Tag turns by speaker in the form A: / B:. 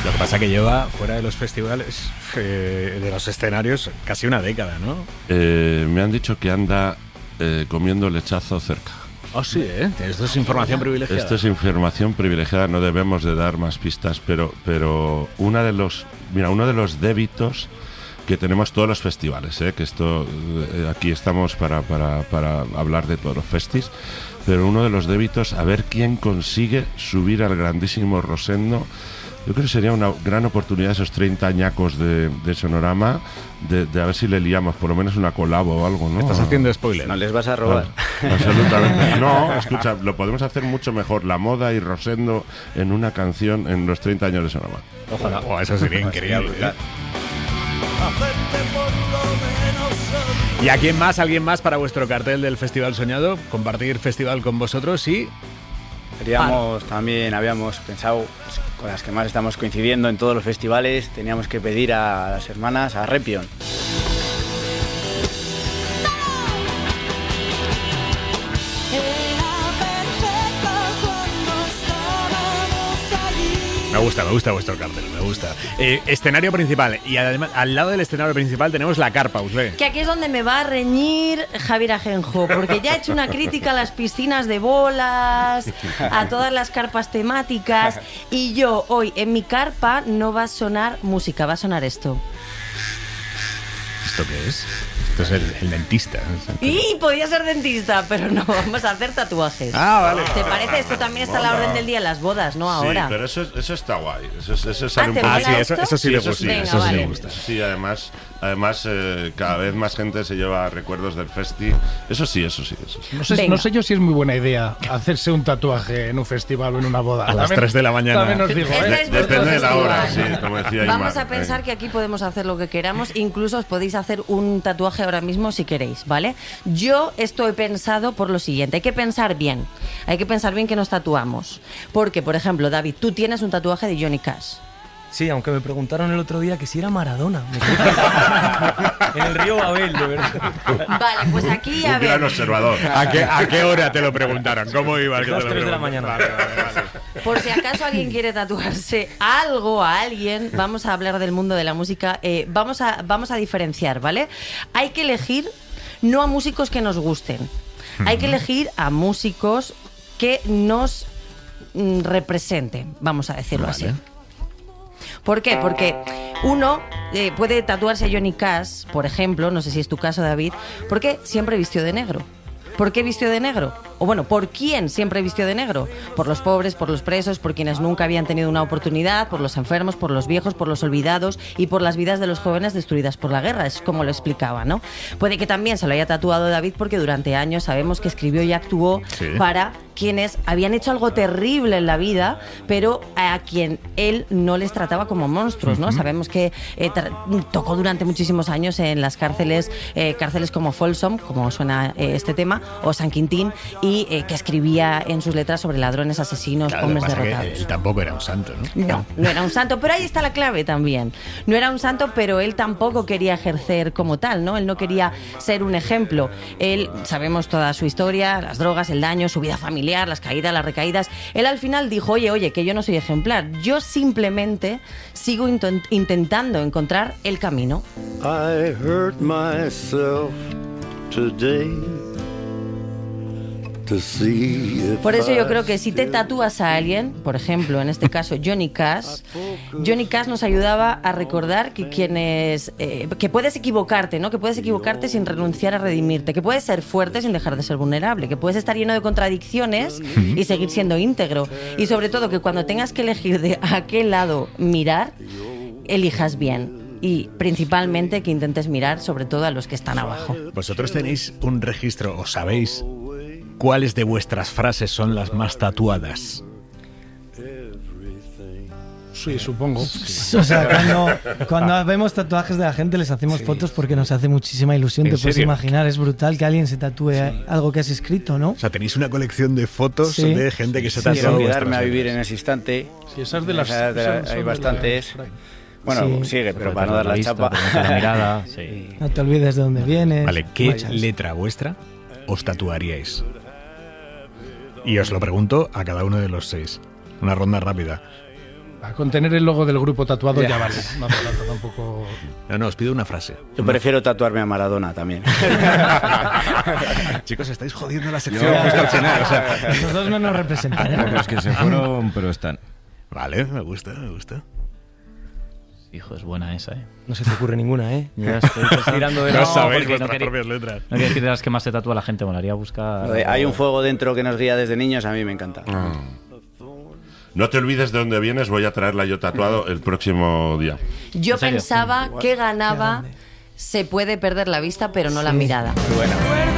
A: Lo que pasa que lleva fuera de los festivales, de los escenarios, casi una década, ¿no?
B: Me han dicho que anda comiendo lechazo cerca.
A: Oh, sí, ¿eh? Esto es información privilegiada.
B: Esto es información privilegiada, no debemos de dar más pistas, pero uno de los débitos que tenemos todos los festivales, que esto aquí estamos para hablar de todos los festis, pero uno de los débitos, a ver quién consigue subir al grandísimo Rosendo. Yo creo que sería una gran oportunidad esos 30 añacos de Sonorama, de a ver si le liamos por lo menos una colabo o algo, ¿no?
A: Estás haciendo spoiler.
C: No les vas a robar.
B: Absolutamente. No, escucha, lo podemos hacer mucho mejor, la moda y Rosendo en una canción en los 30 años de Sonorama.
A: Ojalá. Oh, eso sería increíble. ¿Y a quién más, alguien más para vuestro cartel del Festival Soñado? Compartir festival con vosotros y...
C: También habíamos pensado, pues, con las que más estamos coincidiendo en todos los festivales, teníamos que pedir a las hermanas a Repion.
A: Me gusta vuestro cartel, me gusta. Escenario principal, y además al lado del escenario principal tenemos la carpa, Usle.
D: Que aquí es donde me va a reñir Javier Ajenjo, porque ya he hecho una crítica a las piscinas de bolas, a todas las carpas temáticas, y yo hoy en mi carpa no va a sonar música, va a sonar esto.
A: ¿Esto qué es? Esto es el dentista.
D: Y podía ser dentista, pero no, vamos a hacer tatuajes.
A: Ah, vale.
D: ¿Te parece? Esto también está a la orden del día en las bodas, ¿no? Ahora.
B: Sí, pero eso está guay. Eso sale un
D: ¿te
B: poco.
D: mola
A: sí,
D: esto?
A: eso sí le gusta.
D: Venga,
A: Eso sí
D: vale.
A: le gusta.
B: Sí, además cada vez más gente se lleva recuerdos del festi. Eso sí.
E: No sé yo si es muy buena idea hacerse un tatuaje en un festival o en una boda.
A: A las 3 de la mañana.
E: También os digo,
D: Este es vuestro
B: Depende de la hora,
D: festival.
B: sí, como decía
D: Vamos
B: Imar.
D: a pensar que aquí podemos hacer lo que queramos, incluso os podéis hacer un tatuaje ahora mismo si queréis, ¿vale? Yo esto he pensado por lo siguiente, hay que pensar bien que nos tatuamos, porque, por ejemplo, David, tú tienes un tatuaje de Johnny Cash.
F: Sí, aunque me preguntaron el otro día que si era Maradona. En el río Babel, de verdad.
D: Vale, pues aquí a
B: Un gran
D: ver,
B: observador.
A: ¿A qué hora te lo preguntaron? ¿Cómo iba?
F: Las 3 de la mañana.
A: Vale.
D: por si acaso alguien quiere tatuarse algo a alguien, vamos a hablar del mundo de la música, vamos a diferenciar, ¿vale? Hay que elegir no a músicos que nos gusten, hay que elegir a músicos que nos representen, vamos a decirlo así. ¿Por qué? Porque uno puede tatuarse a Johnny Cash, por ejemplo, no sé si es tu caso, David, porque siempre vistió de negro. ¿Por qué vistió de negro? O bueno, ¿por quién siempre vistió de negro? Por los pobres, por los presos, por quienes nunca habían tenido una oportunidad, por los enfermos, por los viejos, por los olvidados y por las vidas de los jóvenes destruidas por la guerra, es como lo explicaba, ¿no? Puede que también se lo haya tatuado David porque durante años sabemos que escribió y actuó para quienes habían hecho algo terrible en la vida, pero a quien él no les trataba como monstruos, ¿no? Sabemos que tocó durante muchísimos años en las cárceles como Folsom, como suena este tema, o San Quintín, y que escribía en sus letras sobre ladrones, asesinos, hombres derrotados.
A: Él tampoco era un santo, ¿no?
D: No era un santo, pero ahí está la clave también. No era un santo, pero él tampoco quería ejercer como tal, ¿no? Él no quería ser un ejemplo. Él, sabemos toda su historia, las drogas, el daño, su vida familiar, las caídas, las recaídas. Él al final dijo, oye, que yo no soy ejemplar. Yo simplemente sigo intentando encontrar el camino.
G: I hurt myself today.
D: Por eso yo creo que si te tatúas a alguien, por ejemplo, en este caso Johnny Cash nos ayudaba a recordar que que puedes equivocarte, ¿no? Que puedes equivocarte sin renunciar a redimirte, que puedes ser fuerte sin dejar de ser vulnerable, que puedes estar lleno de contradicciones y seguir siendo íntegro, y sobre todo que cuando tengas que elegir de a qué lado mirar, elijas bien. Y principalmente que intentes mirar sobre todo a los que están abajo.
A: ¿Vosotros tenéis un registro o sabéis cuáles de vuestras frases son las más tatuadas?
E: Sí, supongo.
F: O sea, cuando vemos tatuajes de la gente les hacemos fotos porque nos hace muchísima ilusión. Te puedes imaginar, es brutal que alguien se tatúe algo que has escrito, ¿no?
A: O sea, tenéis una colección de fotos de gente que se tatúa.
C: Quiero olvidarme a vivir en ese instante.
E: Sí, esas de las...
C: hay bastantes. Bueno, sigue, pero para no dar la chapa.
F: La mirada, no te olvides de dónde vienes.
A: Vale, ¿qué letra vuestra os tatuaríais? Y os lo pregunto a cada uno de los 6. Una ronda rápida.
E: Con tener el logo del grupo tatuado ya vale. No hace falta tampoco.
A: No, os pido una frase.
C: Yo prefiero tatuarme a Maradona también.
A: Chicos, estáis jodiendo la sección justo al final. O sea.
F: Los dos no nos representan.
H: Los que se fueron, pero están.
A: Vale, me gusta, me gusta.
I: Hijo, es buena esa, ¿eh?
F: No se te ocurre ninguna, ¿eh?
I: Ya estoy tirando de
A: No sabéis
I: porque
A: vuestras propias letras.
I: No quiero decir de las que más se tatúa la gente, molaría buscar.
C: Hay un fuego dentro que nos guía desde niños, a mí me encanta.
B: No te olvides de dónde vienes, voy a traerla yo tatuado el próximo día.
D: Yo pensaba que ganaba Se puede perder la vista, pero no la mirada.
C: Bueno.